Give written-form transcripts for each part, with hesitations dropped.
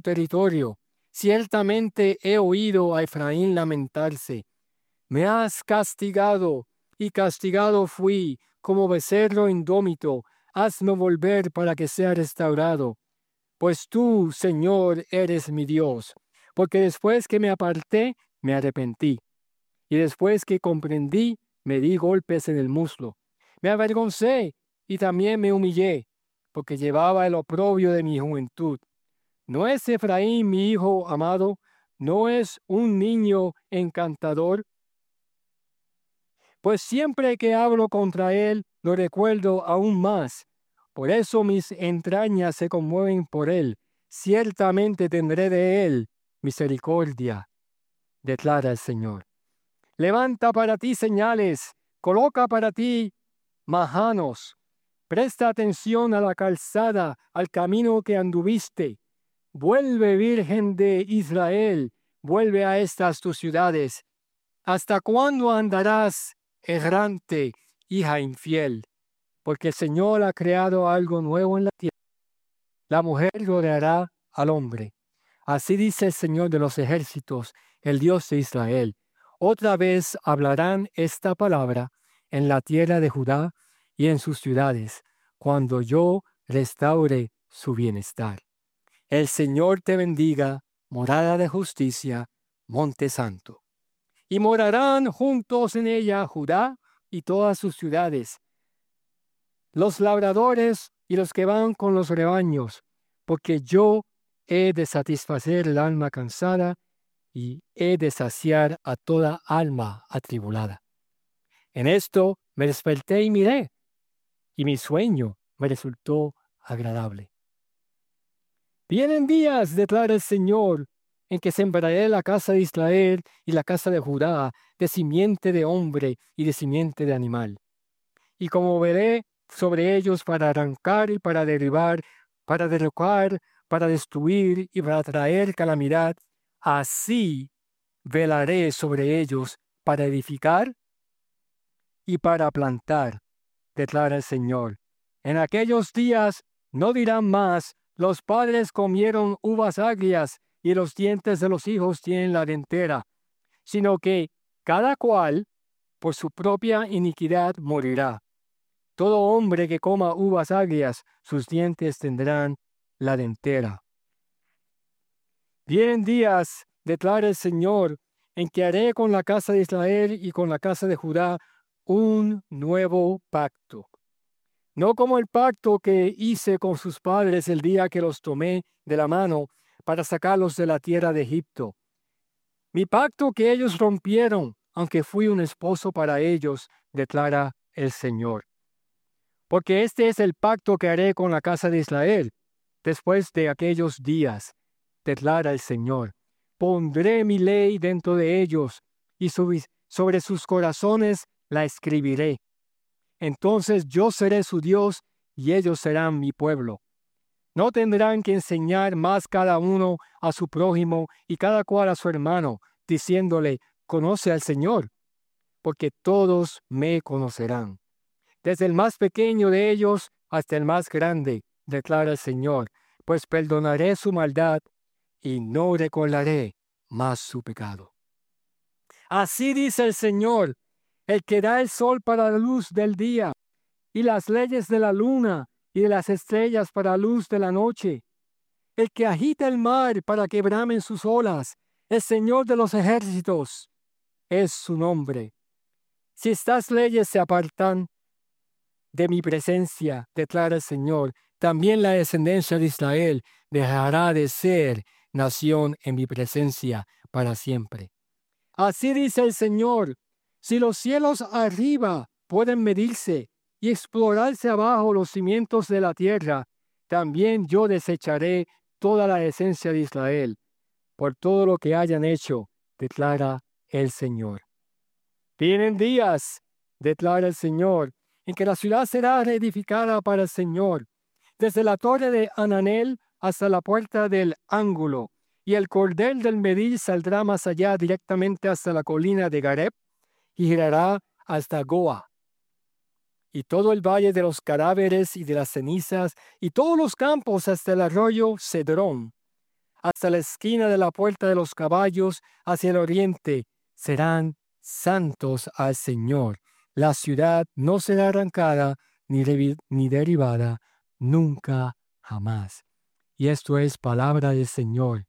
territorio. Ciertamente he oído a Efraín lamentarse. Me has castigado, y castigado fui, como becerro indómito. Hazme volver para que sea restaurado. Pues tú, Señor, eres mi Dios, porque después que me aparté, me arrepentí, y después que comprendí, me di golpes en el muslo. Me avergoncé y también me humillé, porque llevaba el oprobio de mi juventud. ¿No es Efraín mi hijo amado? ¿No es un niño encantador? Pues siempre que hablo contra él, lo recuerdo aún más. Por eso mis entrañas se conmueven por él. Ciertamente tendré de él misericordia, declara el Señor. Levanta para ti señales, coloca para ti majanos. Presta atención a la calzada, al camino que anduviste. Vuelve, Virgen de Israel, vuelve a estas tus ciudades. ¿Hasta cuándo andarás errante, hija infiel? Porque el Señor ha creado algo nuevo en la tierra. La mujer rodeará al hombre. Así dice el Señor de los ejércitos, el Dios de Israel. Otra vez hablarán esta palabra en la tierra de Judá y en sus ciudades, cuando yo restaure su bienestar. El Señor te bendiga, morada de justicia, monte santo. Y morarán juntos en ella Judá y todas sus ciudades, los labradores y los que van con los rebaños, porque yo he de satisfacer el alma cansada y he de saciar a toda alma atribulada. En esto me desperté y miré, y mi sueño me resultó agradable. Vienen días, declara el Señor, en que sembraré la casa de Israel y la casa de Judá de simiente de hombre y de simiente de animal. Y como veré sobre ellos para arrancar y para derribar, para derrocar, para destruir y para traer calamidad, así velaré sobre ellos para edificar y para plantar, declara el Señor. En aquellos días no dirán más, los padres comieron uvas agrias y los dientes de los hijos tienen la dentera, sino que cada cual por su propia iniquidad morirá. Todo hombre que coma uvas agrias, sus dientes tendrán la dentera. Vienen días, declara el Señor, en que haré con la casa de Israel y con la casa de Judá un nuevo pacto. No como el pacto que hice con sus padres el día que los tomé de la mano para sacarlos de la tierra de Egipto. Mi pacto que ellos rompieron, aunque fui un esposo para ellos, declara el Señor. Porque este es el pacto que haré con la casa de Israel después de aquellos días, declara el Señor. Pondré mi ley dentro de ellos y sobre sus corazones la escribiré. Entonces yo seré su Dios y ellos serán mi pueblo. No tendrán que enseñar más cada uno a su prójimo y cada cual a su hermano, diciéndole, conoce al Señor, porque todos me conocerán. Desde el más pequeño de ellos hasta el más grande, declara el Señor, pues perdonaré su maldad y no recordaré más su pecado. Así dice el Señor, el que da el sol para la luz del día, y las leyes de la luna y de las estrellas para la luz de la noche, el que agita el mar para que bramen sus olas, el Señor de los ejércitos, es su nombre. Si estas leyes se apartan de mi presencia, declara el Señor, también la descendencia de Israel dejará de ser nación en mi presencia para siempre. Así dice el Señor, si los cielos arriba pueden medirse y explorarse abajo los cimientos de la tierra, también yo desecharé toda la esencia de Israel por todo lo que hayan hecho, declara el Señor. Vienen días, declara el Señor, en que la ciudad será reedificada para el Señor, desde la torre de Hananel hasta la puerta del ángulo, y el cordel del medir saldrá más allá directamente hasta la colina de Gareb y girará hasta Goa. Y todo el valle de los cadáveres y de las cenizas, y todos los campos hasta el arroyo Cedrón. hasta la esquina de la puerta de los caballos hacia el oriente. Serán santos al Señor. La ciudad no será arrancada ni derribada nunca jamás. Y esto es palabra del Señor.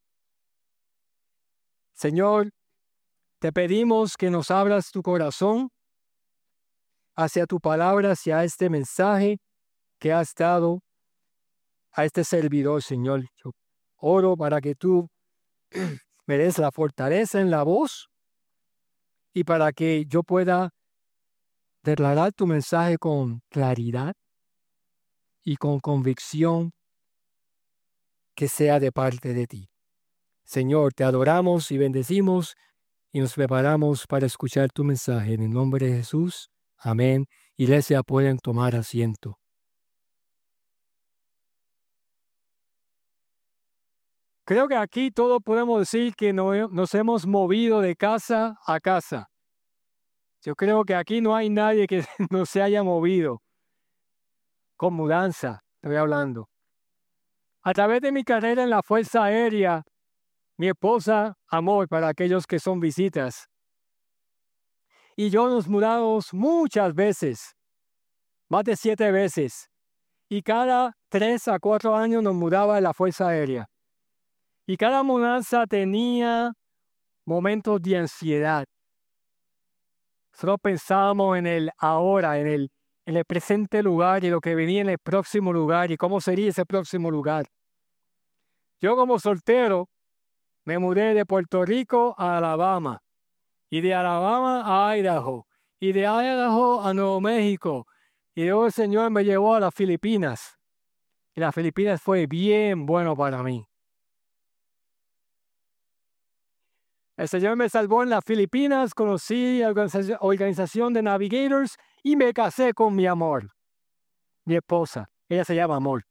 Señor, te pedimos que nos abras tu corazón hacia tu palabra, hacia este mensaje que has dado a este servidor, Señor. Yo oro para que tú me des la fortaleza en la voz y para que yo pueda declarar tu mensaje con claridad y con convicción que sea de parte de ti. Señor, te adoramos y bendecimos y nos preparamos para escuchar tu mensaje. En el nombre de Jesús, amén. Iglesia, pueden tomar asiento. Creo que aquí todos podemos decir que nos hemos movido de casa a casa. Yo creo que aquí no hay nadie que no se haya movido con mudanza, estoy hablando. A través de mi carrera en la Fuerza Aérea, mi esposa, amor para aquellos que son visitas, y yo nos mudamos muchas veces, más de 7 veces, y cada 3 a 4 años nos mudaba en la Fuerza Aérea. Y cada mudanza tenía momentos de ansiedad. Solo pensábamos en el ahora, en el presente lugar y lo que venía en el próximo lugar y cómo sería ese próximo lugar. Yo como soltero me mudé de Puerto Rico a Alabama y de Alabama a Idaho y de Idaho a Nuevo México y luego el Señor me llevó a las Filipinas y las Filipinas fue bien bueno para mí. El Señor me salvó en las Filipinas, conocí la organización de Navigators y me casé con mi amor, mi esposa. Ella se llama Amor.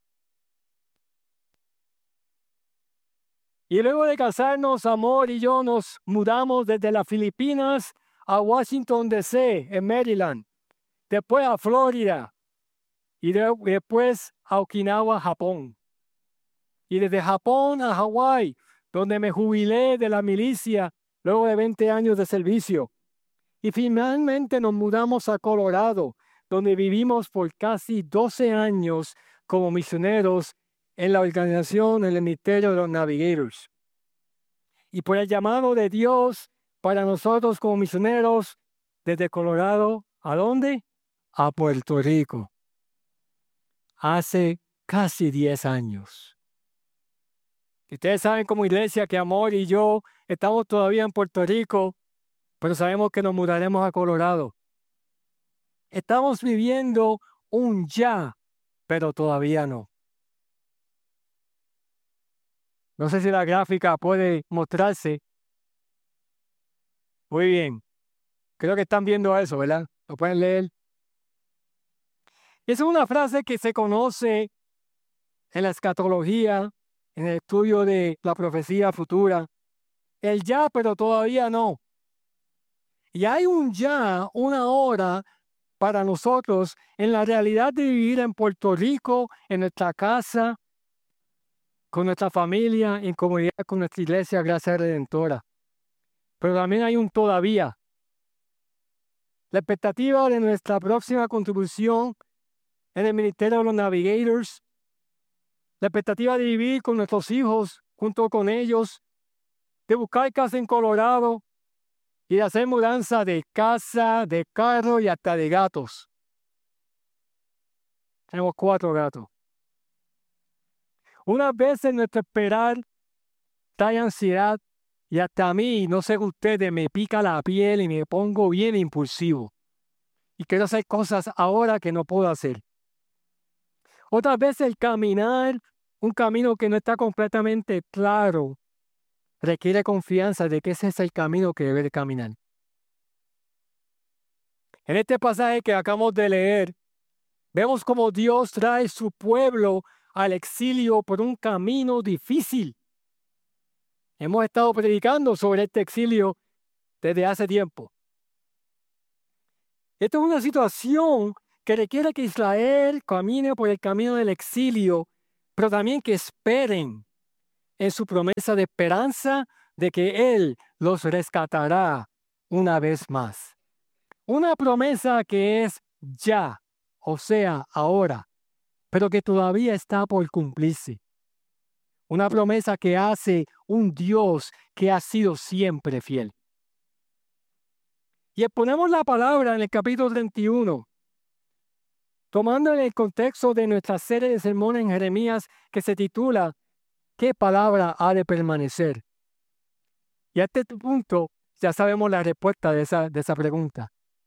Y luego de casarnos, Amor y yo nos mudamos desde las Filipinas a Washington, D.C., en Maryland, después a Florida y después a Okinawa, Japón. Y desde Japón a Hawái, donde me jubilé de la milicia luego de 20 años de servicio. Y finalmente nos mudamos a Colorado, donde vivimos por casi 12 años como misioneros en la organización, en el ministerio de los Navigators. Y por el llamado de Dios para nosotros como misioneros, desde Colorado, ¿a dónde? A Puerto Rico. Hace casi 10 años. Y ustedes saben como iglesia que Amor y yo estamos todavía en Puerto Rico, pero sabemos que nos mudaremos a Colorado. Estamos viviendo un ya, pero todavía no. No sé si la gráfica puede mostrarse. Muy bien. Creo que están viendo eso, ¿verdad? Lo pueden leer. Es una frase que se conoce en la escatología, en el estudio de la profecía futura. El ya, pero todavía no. Y hay un ya, una hora para nosotros en la realidad de vivir en Puerto Rico, en nuestra casa, con nuestra familia, en comunidad con nuestra iglesia, Gracia Redentora. Pero también hay un todavía. La expectativa de nuestra próxima contribución en el ministerio de los Navigators, la expectativa de vivir con nuestros hijos, junto con ellos, de buscar casa en Colorado y de hacer mudanza de casa, de carro y hasta de gatos. Tenemos 4 gatos. Unas veces nuestro esperar trae ansiedad y hasta a mí, no sé ustedes, me pica la piel y me pongo bien impulsivo. Y quiero hacer cosas ahora que no puedo hacer. Otras veces el caminar, un camino que no está completamente claro, requiere confianza de que ese es el camino que debe de caminar. En este pasaje que acabamos de leer, vemos cómo Dios trae su pueblo al exilio por un camino difícil. Hemos estado predicando sobre este exilio desde hace tiempo. Esta es una situación que requiere que Israel camine por el camino del exilio, pero también que esperen en su promesa de esperanza de que Él los rescatará una vez más. Una promesa que es ya, o sea, ahora, pero que todavía está por cumplirse. Una promesa que hace un Dios que ha sido siempre fiel. Y exponemos la palabra en el capítulo 31, tomando en el contexto de nuestra serie de sermones en Jeremías que se titula ¿Qué palabra ha de permanecer? Y a este punto ya sabemos la respuesta de esa pregunta.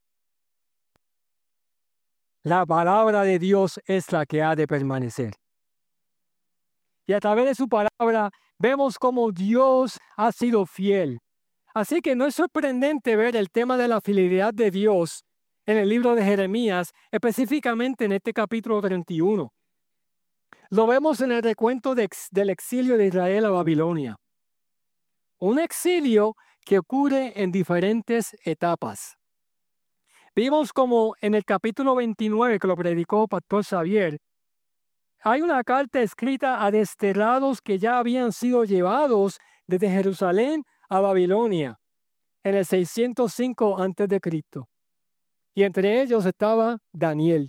La palabra de Dios es la que ha de permanecer. Y a través de su palabra vemos cómo Dios ha sido fiel. Así que no es sorprendente ver el tema de la fidelidad de Dios en el libro de Jeremías, específicamente en este capítulo 31. Lo vemos en el recuento del exilio de Israel a Babilonia. Un exilio que ocurre en diferentes etapas. Vimos como en el capítulo 29 que lo predicó Pastor Xavier, hay una carta escrita a desterrados que ya habían sido llevados desde Jerusalén a Babilonia en el 605 a.C. Y entre ellos estaba Daniel.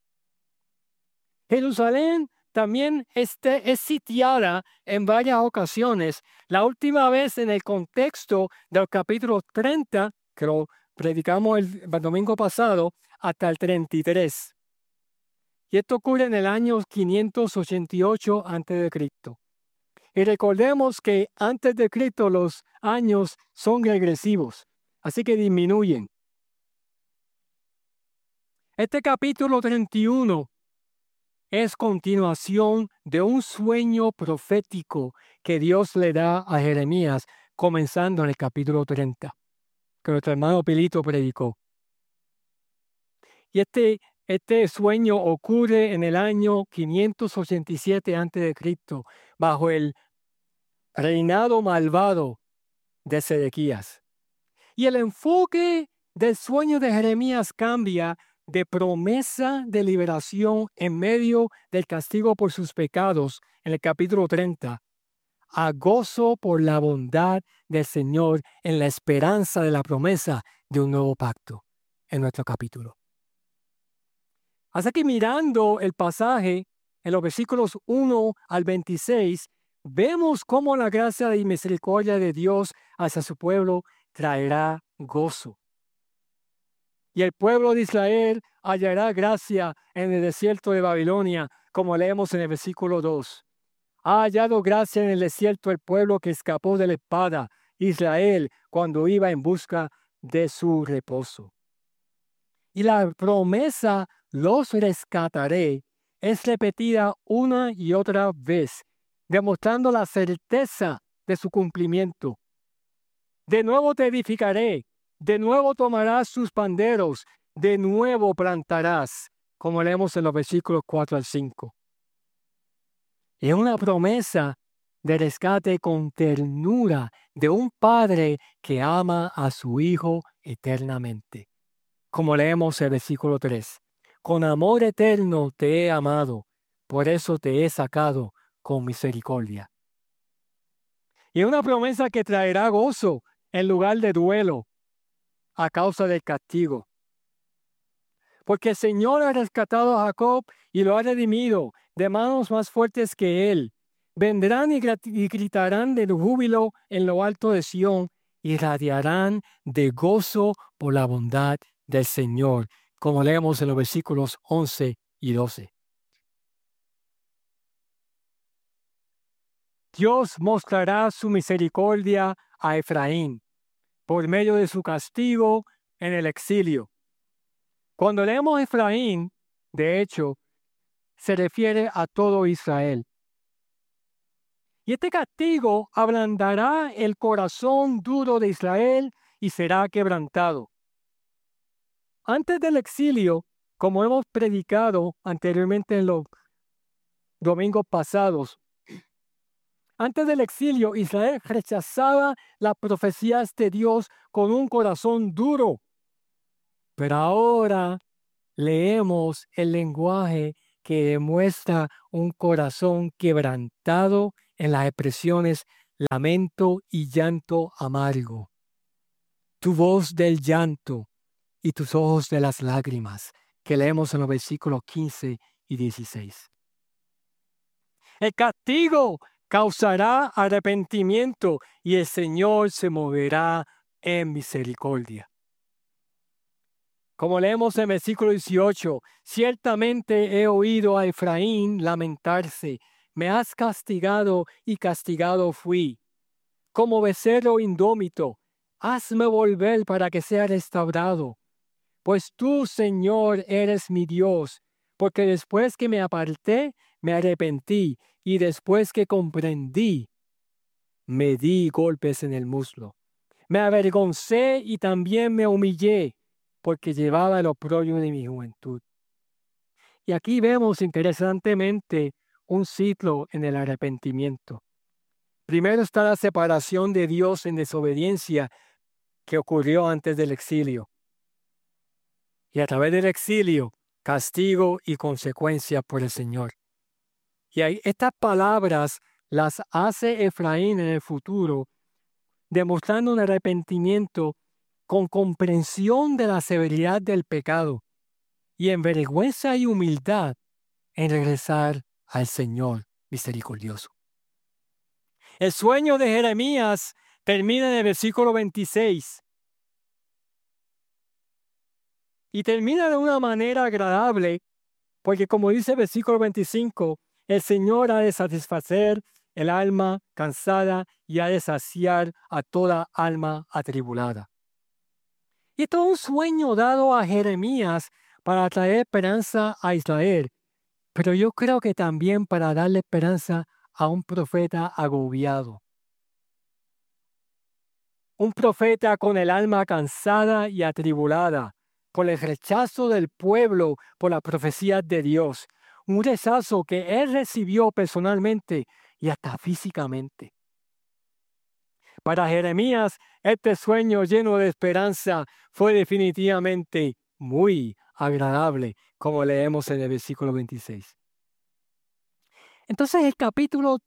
Jerusalén también es sitiada en varias ocasiones. La última vez en el contexto del capítulo 30, que lo predicamos el domingo pasado, hasta el 33. Y esto ocurre en el año 588 a.C. Y recordemos que antes de Cristo los años son regresivos, así que disminuyen. Este capítulo 31 es continuación de un sueño profético que Dios le da a Jeremías, comenzando en el capítulo 30, que nuestro hermano Pilito predicó. Y este sueño ocurre en el año 587 a.C., bajo el reinado malvado de Sedequías. Y el enfoque del sueño de Jeremías cambia de promesa de liberación en medio del castigo por sus pecados en el capítulo 30 a gozo por la bondad del Señor en la esperanza de la promesa de un nuevo pacto en nuestro capítulo. Así que mirando el pasaje en los versículos 1 al 26, vemos cómo la gracia y misericordia de Dios hacia su pueblo traerá gozo. Y el pueblo de Israel hallará gracia en el desierto de Babilonia, como leemos en el versículo 2. Ha hallado gracia en el desierto el pueblo que escapó de la espada, Israel, cuando iba en busca de su reposo. Y la promesa, los rescataré, es repetida una y otra vez, demostrando la certeza de su cumplimiento. De nuevo te edificaré, de nuevo tomarás sus panderos, de nuevo plantarás, como leemos en los versículos 4 al 5. Es una promesa de rescate con ternura de un padre que ama a su hijo eternamente. Como leemos el versículo 3. Con amor eterno te he amado, por eso te he sacado con misericordia. Y es una promesa que traerá gozo en lugar de duelo a causa del castigo. Porque el Señor ha rescatado a Jacob y lo ha redimido de manos más fuertes que él. Vendrán y gritarán de júbilo en lo alto de Sión y radiarán de gozo por la bondad del Señor, como leemos en los versículos 11 y 12. Dios mostrará su misericordia a Efraín por medio de su castigo en el exilio. Cuando leemos Efraín, de hecho, se refiere a todo Israel. Y este castigo ablandará el corazón duro de Israel y será quebrantado. Antes del exilio, como hemos predicado anteriormente en los domingos pasados, antes del exilio, Israel rechazaba las profecías de Dios con un corazón duro. Pero ahora leemos el lenguaje que demuestra un corazón quebrantado en las expresiones lamento y llanto amargo, tu voz del llanto y tus ojos de las lágrimas, que leemos en los versículos 15 y 16. El castigo causará arrepentimiento y el Señor se moverá en misericordia. Como leemos en el versículo 18, ciertamente he oído a Efraín lamentarse, me has castigado y castigado fui. Como becerro indómito, hazme volver para que sea restaurado. Pues tú, Señor, eres mi Dios, porque después que me aparté, me arrepentí, y después que comprendí, me di golpes en el muslo. Me avergoncé y también me humillé, porque llevaba el oprobio de mi juventud. Y aquí vemos interesantemente un ciclo en el arrepentimiento. Primero está la separación de Dios en desobediencia que ocurrió antes del exilio. Y a través del exilio, castigo y consecuencia por el Señor. Y estas palabras las hace Efraín en el futuro, demostrando un arrepentimiento con comprensión de la severidad del pecado y en vergüenza y humildad en regresar al Señor misericordioso. El sueño de Jeremías termina en el versículo 26 y termina de una manera agradable porque como dice el versículo 25, el Señor ha de satisfacer el alma cansada y ha de saciar a toda alma atribulada. Y esto es un sueño dado a Jeremías para traer esperanza a Israel, pero yo creo que también para darle esperanza a un profeta agobiado. Un profeta con el alma cansada y atribulada, por el rechazo del pueblo por la profecía de Dios. Un rechazo que él recibió personalmente y hasta físicamente. Para Jeremías, este sueño lleno de esperanza fue definitivamente muy agradable, como leemos en el versículo 26. Entonces el capítulo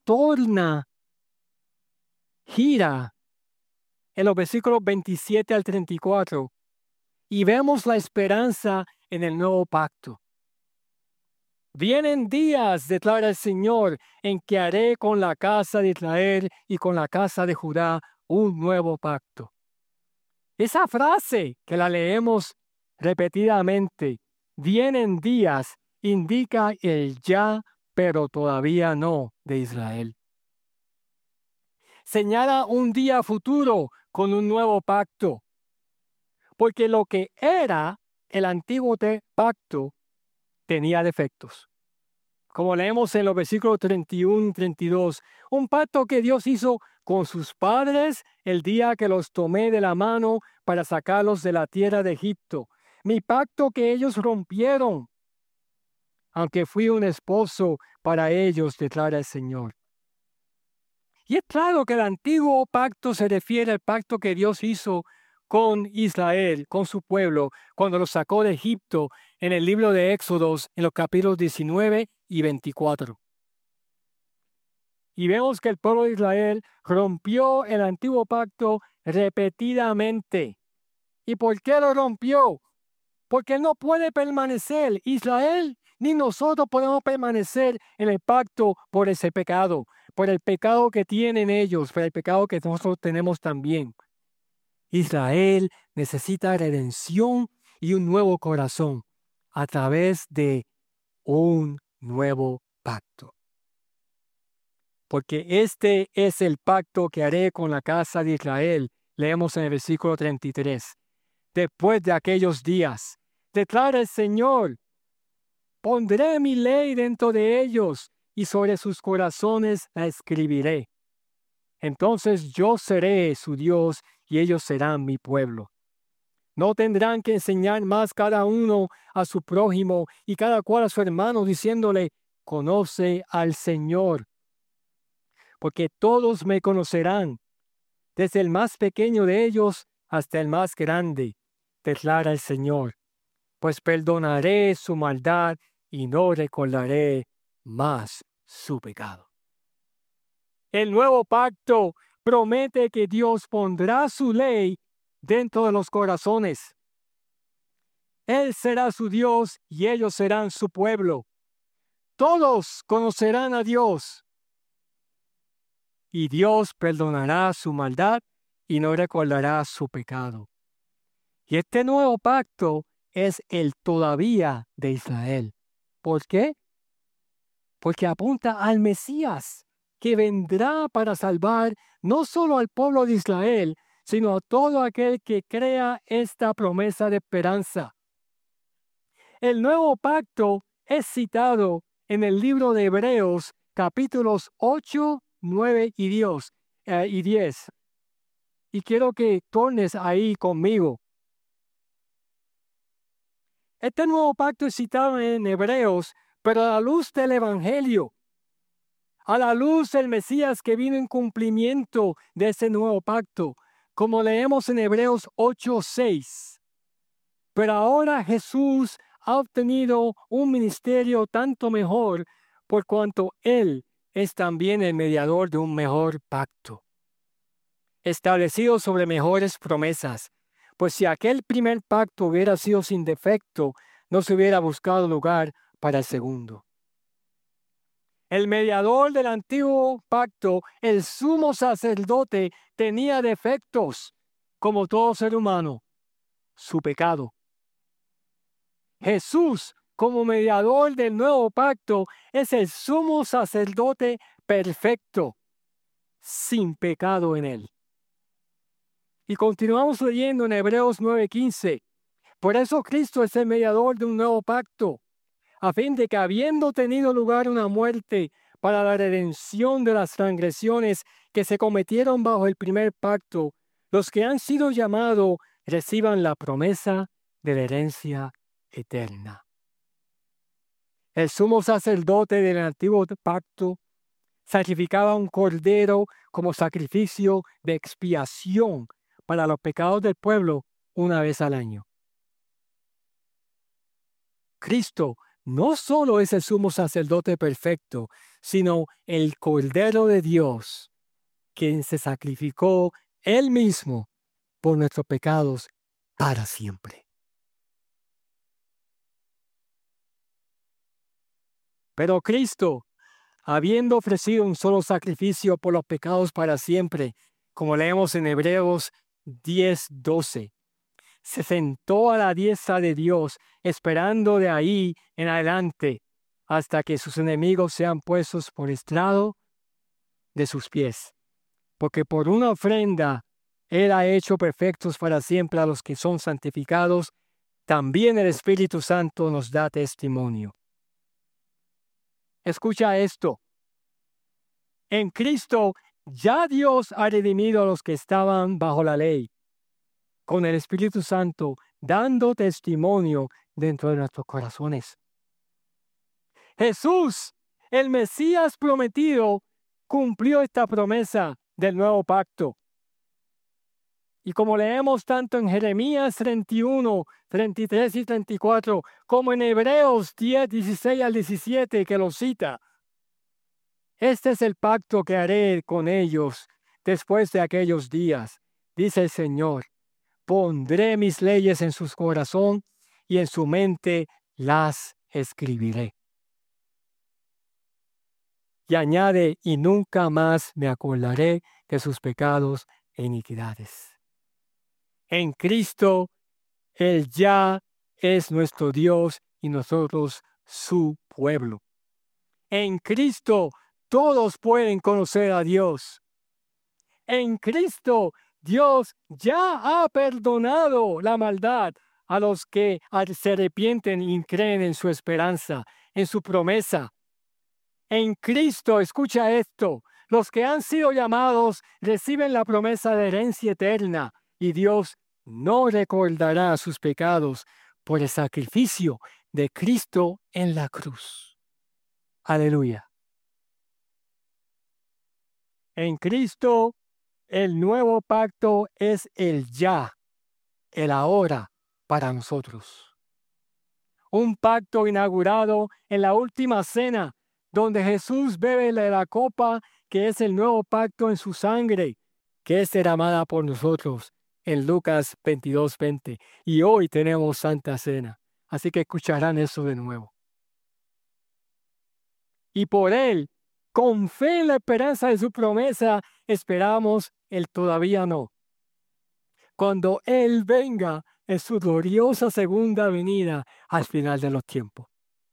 gira en los versículos 27 al 34 y vemos la esperanza en el nuevo pacto. Vienen días, declara el Señor, en que haré con la casa de Israel y con la casa de Judá un nuevo pacto. Esa frase que la leemos repetidamente, vienen días, indica el ya, pero todavía no de Israel. Señala un día futuro con un nuevo pacto, porque lo que era el antiguo pacto tenía defectos. Como leemos en los versículos 31 y 32, un pacto que Dios hizo con sus padres el día que los tomé de la mano para sacarlos de la tierra de Egipto. Mi pacto que ellos rompieron, aunque fui un esposo para ellos, declara el Señor. Y es claro que el antiguo pacto se refiere al pacto que Dios hizo con Israel, con su pueblo, cuando los sacó de Egipto en el libro de Éxodos, en los capítulos 19 y 24. Y vemos que el pueblo de Israel rompió el antiguo pacto repetidamente. ¿Y por qué lo rompió? Porque no puede permanecer. Israel ni nosotros podemos permanecer en el pacto por ese pecado, por el pecado que tienen ellos, por el pecado que nosotros tenemos también. Israel necesita redención y un nuevo corazón a través de un nuevo pacto. Porque este es el pacto que haré con la casa de Israel. Leemos en el versículo 33. Después de aquellos días, declara el Señor, pondré mi ley dentro de ellos y sobre sus corazones la escribiré. Entonces yo seré su Dios y ellos serán mi pueblo. No tendrán que enseñar más cada uno a su prójimo y cada cual a su hermano, diciéndole, conoce al Señor. Porque todos me conocerán, desde el más pequeño de ellos hasta el más grande, declara el Señor. Pues perdonaré su maldad y no recordaré más su pecado. El nuevo pacto promete que Dios pondrá su ley dentro de los corazones. Él será su Dios y ellos serán su pueblo. Todos conocerán a Dios. Y Dios perdonará su maldad y no recordará su pecado. Y este nuevo pacto es el todavía de Israel. ¿Por qué? Porque apunta al Mesías, que vendrá para salvar no solo al pueblo de Israel, sino a todo aquel que crea esta promesa de esperanza. El nuevo pacto es citado en el libro de Hebreos, capítulos 8, 9 y 10. Y quiero que tornes ahí conmigo. Este nuevo pacto es citado en Hebreos, pero a la luz del Evangelio, a la luz del Mesías que vino en cumplimiento de ese nuevo pacto, como leemos en Hebreos 8:6. Pero ahora Jesús ha obtenido un ministerio tanto mejor por cuanto Él es también el mediador de un mejor pacto, establecido sobre mejores promesas. Pues si aquel primer pacto hubiera sido sin defecto, no se hubiera buscado lugar para el segundo. El mediador del antiguo pacto, el sumo sacerdote, tenía defectos, como todo ser humano, su pecado. Jesús, como mediador del nuevo pacto, es el sumo sacerdote perfecto, sin pecado en él. Y continuamos leyendo en Hebreos 9:15. Por eso Cristo es el mediador de un nuevo pacto, a fin de que habiendo tenido lugar una muerte para la redención de las transgresiones que se cometieron bajo el primer pacto, los que han sido llamados reciban la promesa de la herencia eterna. El sumo sacerdote del antiguo pacto sacrificaba un cordero como sacrificio de expiación para los pecados del pueblo una vez al año. Cristo no solo es el sumo sacerdote perfecto, sino el Cordero de Dios, quien se sacrificó él mismo por nuestros pecados para siempre. Pero Cristo, habiendo ofrecido un solo sacrificio por los pecados para siempre, como leemos en Hebreos 10:12, se sentó a la diestra de Dios, esperando de ahí en adelante hasta que sus enemigos sean puestos por estrado de sus pies. Porque por una ofrenda Él ha hecho perfectos para siempre a los que son santificados. También el Espíritu Santo nos da testimonio. Escucha esto. En Cristo ya Dios ha redimido a los que estaban bajo la ley, con el Espíritu Santo dando testimonio dentro de nuestros corazones. Jesús, el Mesías prometido, cumplió esta promesa del nuevo pacto. Y como leemos tanto en Jeremías 31, 33 y 34, como en Hebreos 10, 16 al 17, que lo cita, este es el pacto que haré con ellos después de aquellos días, dice el Señor. Pondré mis leyes en su corazón y en su mente las escribiré. Y añade, y nunca más me acordaré de sus pecados e iniquidades. En Cristo, Él ya es nuestro Dios y nosotros su pueblo. En Cristo, todos pueden conocer a Dios. En Cristo, Dios ya ha perdonado la maldad a los que se arrepienten y creen en su esperanza, en su promesa. En Cristo, escucha esto, los que han sido llamados reciben la promesa de herencia eterna y Dios no recordará sus pecados por el sacrificio de Cristo en la cruz. Aleluya. En Cristo, el nuevo pacto es el ya, el ahora para nosotros. Un pacto inaugurado en la última cena, donde Jesús bebe de la copa que es el nuevo pacto en su sangre, que es derramada por nosotros en Lucas 22:20. Y hoy tenemos Santa Cena, así que escucharán eso de nuevo. Y por Él, con fe en la esperanza de su promesa, esperamos el todavía no. Cuando Él venga en su gloriosa segunda venida al final de los tiempos.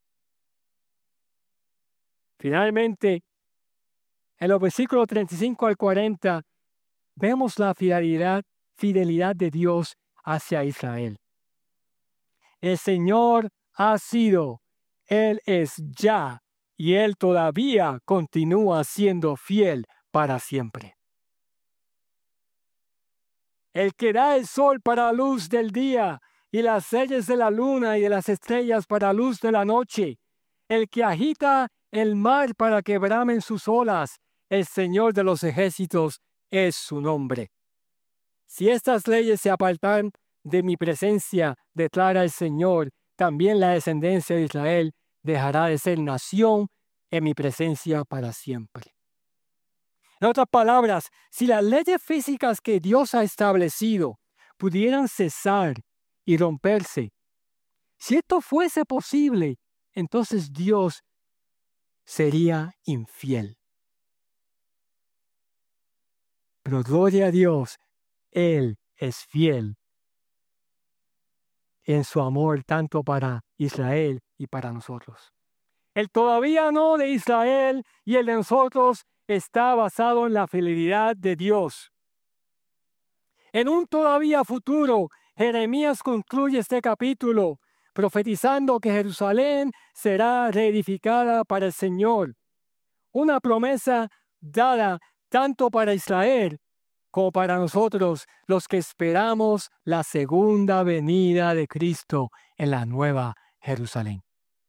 Finalmente, en los versículos 35 al 40, vemos la fidelidad de Dios hacia Israel. El Señor ha sido, Él es ya, y Él todavía continúa siendo fiel para siempre. El que da el sol para la luz del día y las señales de la luna y de las estrellas para la luz de la noche. El que agita el mar para que bramen sus olas. El Señor de los ejércitos es su nombre. Si estas leyes se apartan de mi presencia, declara el Señor, también la descendencia de Israel dejará de ser nación en mi presencia para siempre. En otras palabras, si las leyes físicas que Dios ha establecido pudieran cesar y romperse, si esto fuese posible, entonces Dios sería infiel. Pero gloria a Dios, Él es fiel en su amor tanto para Israel y para nosotros. El todavía no de Israel y el de nosotros está basado en la fidelidad de Dios. En un todavía futuro, Jeremías concluye este capítulo profetizando que Jerusalén será reedificada para el Señor. Una promesa dada tanto para Israel como para nosotros, los que esperamos la segunda venida de Cristo en la nueva Jerusalén.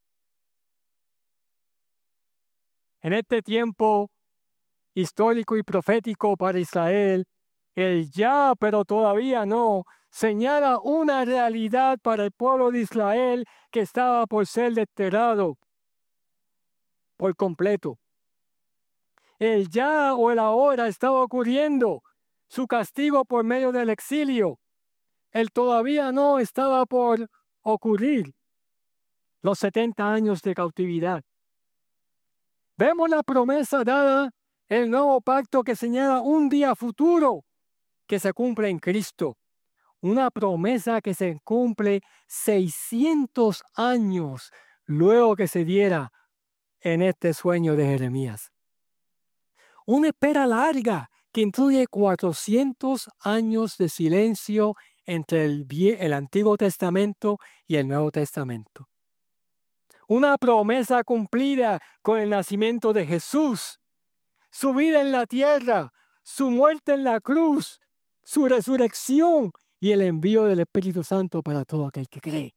En este tiempo histórico y profético para Israel, el ya, pero todavía no, señala una realidad para el pueblo de Israel que estaba por ser desterrado por completo. El ya o el ahora estaba ocurriendo, su castigo por medio del exilio. El todavía no estaba por ocurrir, los 70 años de cautividad. Vemos la promesa dada, el nuevo pacto que señala un día futuro que se cumple en Cristo. Una promesa que se cumple 600 años luego que se diera en este sueño de Jeremías. Una espera larga que incluye 400 años de silencio entre el Antiguo Testamento y el Nuevo Testamento. Una promesa cumplida con el nacimiento de Jesús, su vida en la tierra, su muerte en la cruz, su resurrección y el envío del Espíritu Santo para todo aquel que cree.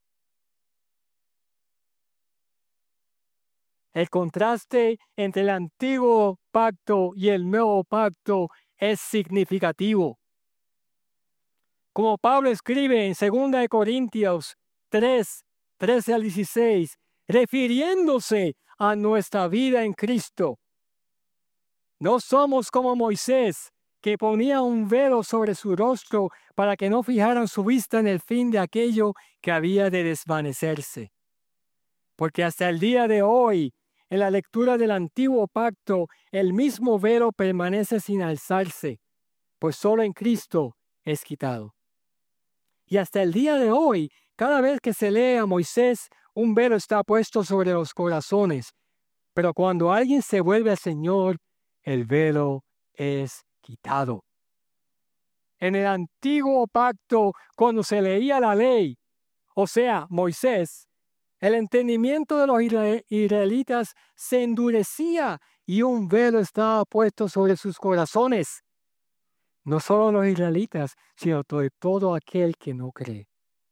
El contraste entre el antiguo pacto y el nuevo pacto es significativo. Como Pablo escribe en 2 Corintios 3, 13 al 16, refiriéndose a nuestra vida en Cristo. No somos como Moisés, que ponía un velo sobre su rostro para que no fijaran su vista en el fin de aquello que había de desvanecerse. Porque hasta el día de hoy, en la lectura del antiguo pacto, el mismo velo permanece sin alzarse, pues solo en Cristo es quitado. Y hasta el día de hoy, cada vez que se lee a Moisés, un velo está puesto sobre los corazones. Pero cuando alguien se vuelve al Señor, el velo es quitado. En el antiguo pacto, cuando se leía la ley, o sea, Moisés, el entendimiento de los israelitas se endurecía y un velo estaba puesto sobre sus corazones. No solo los israelitas, sino de todo aquel que no cree.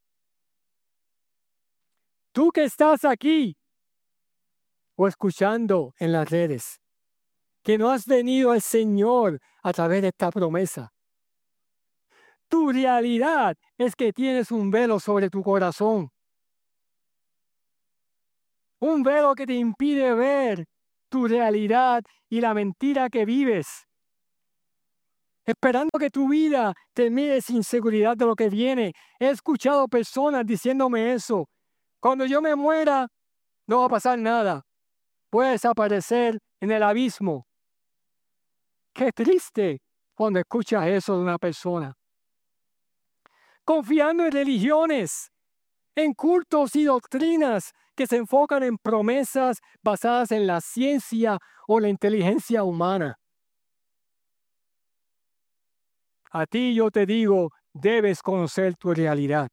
Tú que estás aquí o escuchando en las redes, que no has venido al Señor a través de esta promesa. Tu realidad es que tienes un velo sobre tu corazón. Un velo que te impide ver tu realidad y la mentira que vives, esperando que tu vida termine sin seguridad de lo que viene. He escuchado personas diciéndome eso. Cuando yo me muera, no va a pasar nada. Voy a desaparecer en el abismo. Qué triste cuando escuchas eso de una persona. Confiando en religiones, en cultos y doctrinas que se enfocan en promesas basadas en la ciencia o la inteligencia humana. A ti yo te digo, debes conocer tu realidad.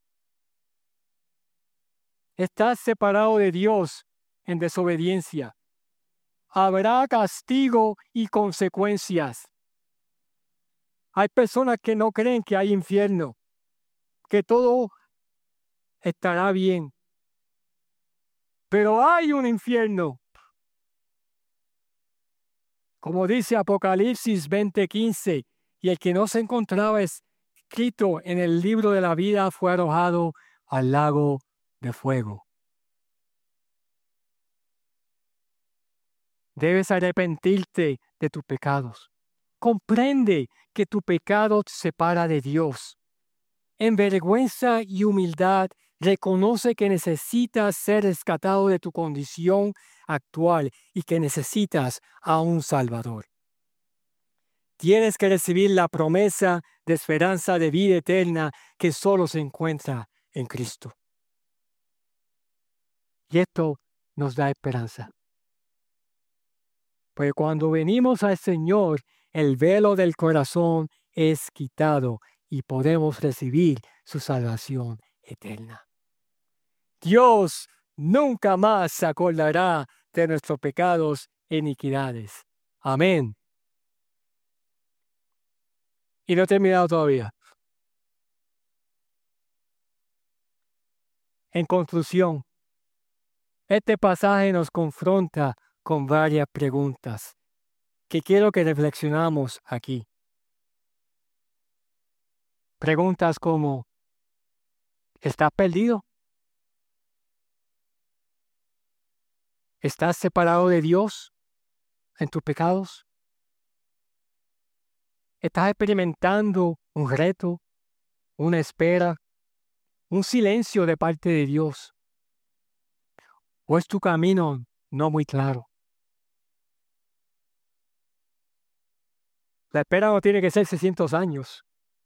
Estás separado de Dios en desobediencia. Habrá castigo y consecuencias. Hay personas que no creen que hay infierno, que todo estará bien. Pero hay un infierno. Como dice Apocalipsis 20:15, y el que no se encontraba escrito en el libro de la vida fue arrojado al lago de fuego. Debes arrepentirte de tus pecados. Comprende que tu pecado te separa de Dios. En vergüenza y humildad, reconoce que necesitas ser rescatado de tu condición actual y que necesitas a un Salvador. Tienes que recibir la promesa de esperanza de vida eterna que solo se encuentra en Cristo. Y esto nos da esperanza. Pues cuando venimos al Señor, el velo del corazón es quitado y podemos recibir su salvación eterna. Dios nunca más se acordará de nuestros pecados e iniquidades. Amén. Y no he terminado todavía. En conclusión, este pasaje nos confronta con varias preguntas que quiero que reflexionamos aquí. Preguntas como, ¿estás perdido? ¿Estás separado de Dios en tus pecados? ¿Estás experimentando un reto, una espera, un silencio de parte de Dios? ¿O es tu camino no muy claro? La espera no tiene que ser 600 años,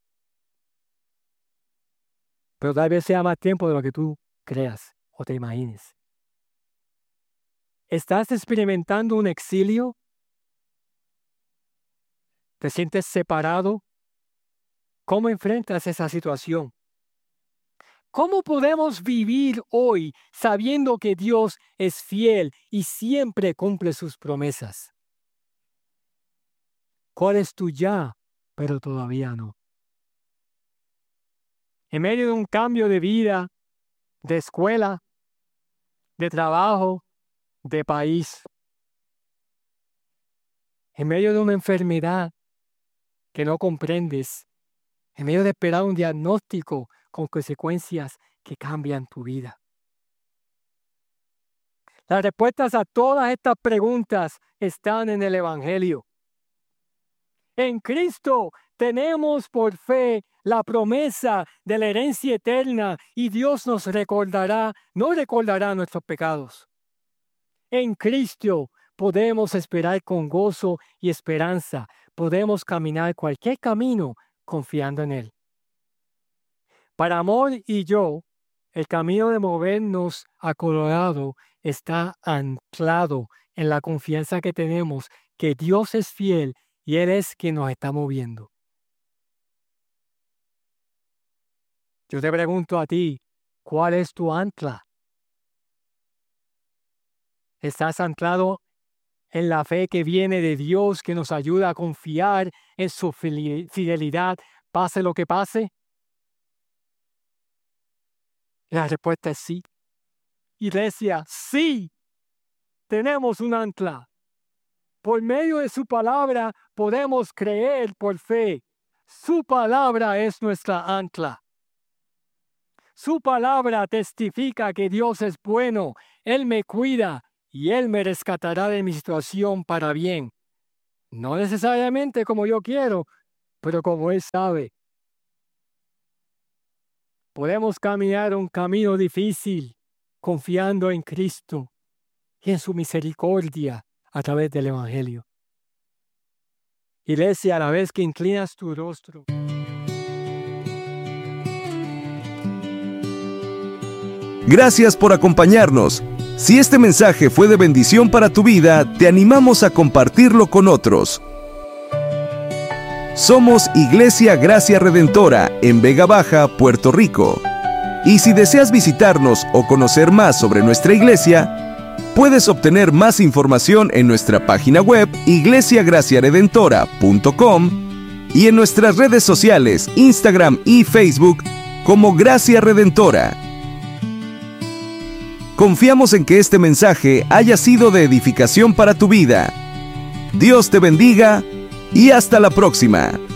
pero tal vez sea más tiempo de lo que tú creas o te imagines. ¿Estás experimentando un exilio? ¿Te sientes separado? ¿Cómo enfrentas esa situación? ¿Cómo podemos vivir hoy sabiendo que Dios es fiel y siempre cumple sus promesas? ¿Cuál es tu ya, pero todavía no? En medio de un cambio de vida, de escuela, de trabajo, de país, en medio de una enfermedad que no comprendes, en medio de esperar un diagnóstico con consecuencias que cambian tu vida. Las respuestas a todas estas preguntas están en el Evangelio. En Cristo tenemos por fe la promesa de la herencia eterna y Dios nos recordará, no recordará nuestros pecados. En Cristo podemos esperar con gozo y esperanza. Podemos caminar cualquier camino confiando en Él. Para Amor y yo, el camino de movernos a Colorado está anclado en la confianza que tenemos que Dios es fiel y Él es quien nos está moviendo. Yo te pregunto a ti, ¿cuál es tu ancla? ¿Estás anclado en la fe que viene de Dios, que nos ayuda a confiar en su fidelidad, pase lo que pase? La respuesta es sí. Iglesia, sí, tenemos un ancla. Por medio de su palabra podemos creer por fe. Su palabra es nuestra ancla. Su palabra testifica que Dios es bueno, Él me cuida y Él me rescatará de mi situación para bien. No necesariamente como yo quiero, pero como Él sabe. Podemos caminar un camino difícil confiando en Cristo y en su misericordia a través del Evangelio. Iglesia, a la vez que inclinas tu rostro. Gracias por acompañarnos. Si este mensaje fue de bendición para tu vida, te animamos a compartirlo con otros. Somos Iglesia Gracia Redentora en Vega Baja, Puerto Rico. Y si deseas visitarnos o conocer más sobre nuestra iglesia, puedes obtener más información en nuestra página web iglesiagraciaredentora.com y en nuestras redes sociales, Instagram y Facebook, como Gracia Redentora. Confiamos en que este mensaje haya sido de edificación para tu vida. Dios te bendiga y hasta la próxima.